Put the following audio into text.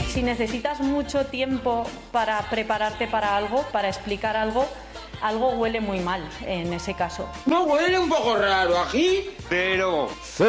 Si necesitas mucho tiempo para prepararte para algo, para explicar algo, algo huele muy mal en ese caso. ¿No huele un poco raro aquí? Pero...